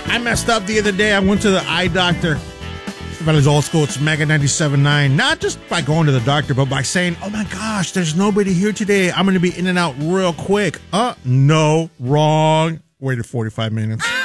I messed up the other day. I went to the eye doctor. If I was old school, it's Mega 97.9. Not just by going to the doctor, but by saying, oh my gosh, there's nobody here today. I'm going to be in and out real quick. No, wrong. Waited 45 minutes.